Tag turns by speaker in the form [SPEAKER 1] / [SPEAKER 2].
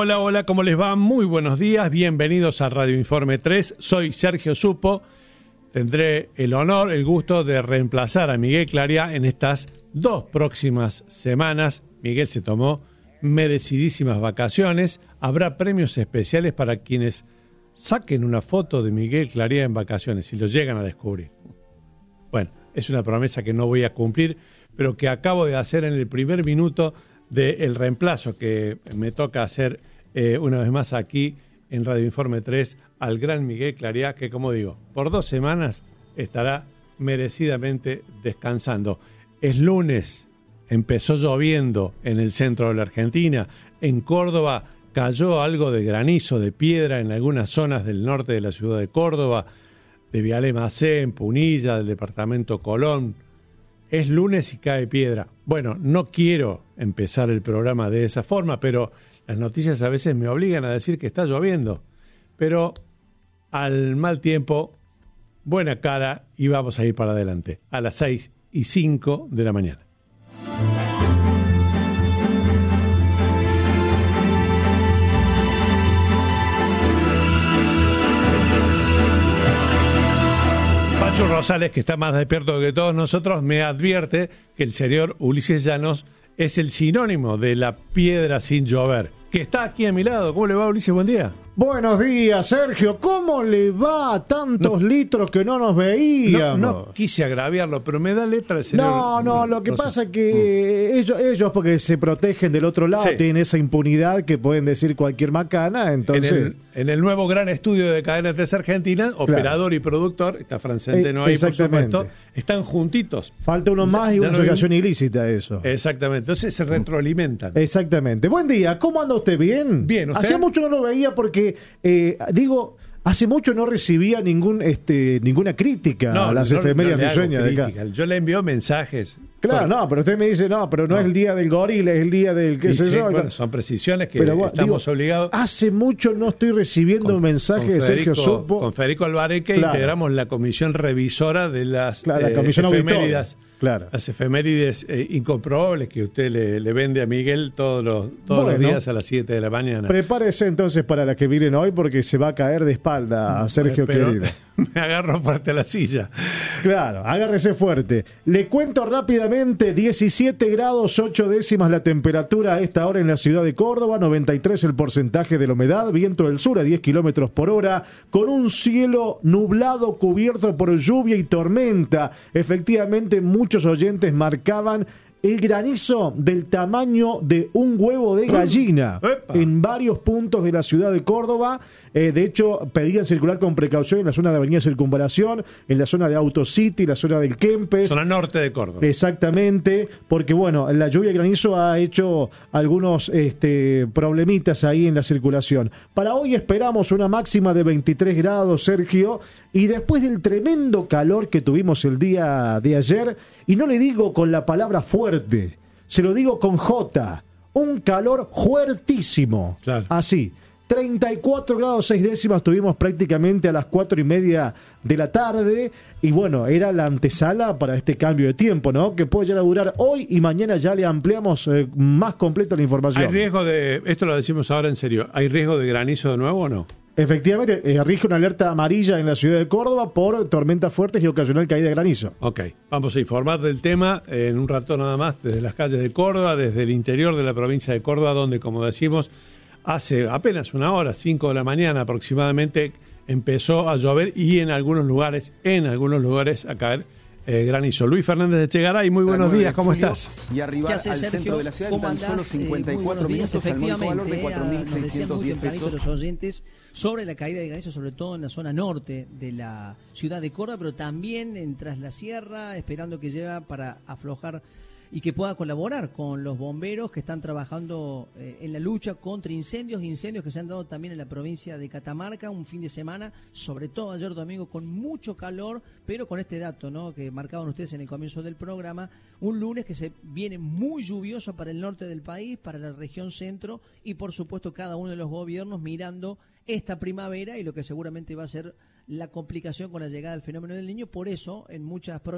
[SPEAKER 1] Hola, hola, ¿cómo les va? Muy buenos días, bienvenidos a Radio Informe 3. Soy Sergio Supo. Tendré el honor, el gusto de reemplazar a Miguel Clariá en estas 2 próximas semanas. Miguel se tomó merecidísimas vacaciones. Habrá premios especiales para quienes saquen una foto de Miguel Clariá en vacaciones, si lo llegan a descubrir. Bueno, es una promesa que no voy a cumplir, pero que acabo de hacer en el primer minuto del reemplazo que me toca hacer una vez más aquí en Radio Informe 3 al gran Miguel Clariá, que como digo, por 2 semanas estará merecidamente descansando. Es lunes, empezó lloviendo en el centro de la Argentina, en Córdoba cayó algo de granizo, de piedra en algunas zonas del norte de la ciudad de Córdoba, de Vialé Macé, en Punilla, del departamento Colón. Es lunes y cae piedra. Bueno, no quiero empezar el programa de esa forma, pero las noticias a veces me obligan a decir que está lloviendo. Pero al mal tiempo, buena cara y vamos a ir para adelante. A las 6:05 de la mañana. Pacho Rosales, que está más despierto que todos nosotros, me advierte que el señor Ulises Llanos es el sinónimo de la piedra sin llover, que está aquí a mi lado. ¿Cómo le va, Ulises? Buen día.
[SPEAKER 2] Buenos días, Sergio. ¿Cómo le va? Tantos litros que no nos veíamos.
[SPEAKER 1] No quise agraviarlo, pero me da letra el señor.
[SPEAKER 2] No, lo que pasa es que ellos porque se protegen del otro lado, sí, tienen esa impunidad que pueden decir cualquier macana, entonces...
[SPEAKER 1] En el nuevo gran estudio de Cadena 3 Argentina, operador y productor, está Fran Centeno ahí, por supuesto, están juntitos.
[SPEAKER 2] Falta uno más y una asociación ilícita, eso.
[SPEAKER 1] Exactamente, entonces se retroalimentan.
[SPEAKER 2] Exactamente. Buen día, ¿cómo anda usted? ¿Bien?
[SPEAKER 1] Bien, ¿usted?
[SPEAKER 2] Hacía mucho no lo veía porque, hace mucho no recibía ninguna crítica a las efemérides risueñas de acá.
[SPEAKER 1] Yo le envío mensajes.
[SPEAKER 2] Claro, pero usted me dice, pero no es el día del gorila, es el día del qué sé yo.
[SPEAKER 1] Bueno, son precisiones que estamos obligados.
[SPEAKER 2] Hace mucho no estoy recibiendo mensajes de Sergio Supo.
[SPEAKER 1] Con Federico Albareque integramos la comisión revisora de las
[SPEAKER 2] la comisión
[SPEAKER 1] efemérides.
[SPEAKER 2] Claro.
[SPEAKER 1] Las efemérides incomprobables que usted le vende a Miguel todos los días a las 7 de la mañana.
[SPEAKER 2] Prepárese entonces para la que vienen hoy porque se va a caer de espalda a Sergio querido.
[SPEAKER 1] Me agarro fuerte a la silla.
[SPEAKER 2] Claro, agárrese fuerte. Le cuento rápidamente, 17 grados 8 décimas la temperatura a esta hora en la ciudad de Córdoba, 93 el porcentaje de la humedad, viento del sur a 10 kilómetros por hora, con un cielo nublado cubierto por lluvia y tormenta. Efectivamente, muchos oyentes marcaban el granizo del tamaño de un huevo de gallina en varios puntos de la ciudad de Córdoba. De hecho, pedían circular con precaución en la zona de Avenida Circunvalación, en la zona de Autocity, la zona del Kempes.
[SPEAKER 1] Zona norte de Córdoba.
[SPEAKER 2] Exactamente, porque bueno, la lluvia y granizo ha hecho algunos problemitas ahí en la circulación. Para hoy esperamos una máxima de 23 grados, Sergio, y después del tremendo calor que tuvimos el día de ayer, y no le digo con la palabra fuerte, se lo digo con J, un calor fuertísimo,
[SPEAKER 1] claro.
[SPEAKER 2] Así. 34 grados 6 décimas tuvimos prácticamente a las 4:30 de la tarde y bueno, era la antesala para este cambio de tiempo, ¿no? Que puede llegar a durar hoy y mañana ya le ampliamos más completa la información.
[SPEAKER 1] ¿Hay riesgo de, esto lo decimos ahora en serio, ¿hay riesgo de granizo de nuevo o no?
[SPEAKER 2] Efectivamente, rige una alerta amarilla en la ciudad de Córdoba por tormentas fuertes y ocasional caída de granizo.
[SPEAKER 1] Ok, vamos a informar del tema en un rato nada más desde las calles de Córdoba, desde el interior de la provincia de Córdoba, donde como decimos, hace apenas una hora, 5 de la mañana aproximadamente, empezó a llover y en algunos lugares a caer granizo. Luis Fernández de Chegaray, muy buenos días, ¿cómo estás?
[SPEAKER 3] Y arribar al centro de la ciudad en tan solo 54 minutos al módico valor de 4.610 pesos.
[SPEAKER 4] Los oyentes sobre la caída de granizo, sobre todo en la zona norte de la ciudad de Córdoba, pero también en Tras la Sierra, esperando que llegue para aflojar y que pueda colaborar con los bomberos que están trabajando en la lucha contra incendios que se han dado también en la provincia de Catamarca, un fin de semana, sobre todo ayer domingo, con mucho calor, pero con este dato, ¿no?, que marcaban ustedes en el comienzo del programa, un lunes que se viene muy lluvioso para el norte del país, para la región centro, y por supuesto cada uno de los gobiernos mirando esta primavera y lo que seguramente va a ser la complicación con la llegada del fenómeno del Niño. Por eso en muchas provincias